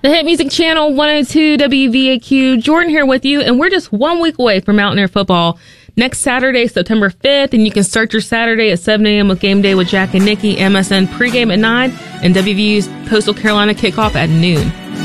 The Hit Music Channel 102 WVAQ. Jordan here with you, and we're just 1 week away from Mountaineer football. Next Saturday, September 5th, and you can start your Saturday at 7 a.m. with Game Day with Jack and Nikki, MSN pregame at 9, and WVU's Coastal Carolina kickoff at noon.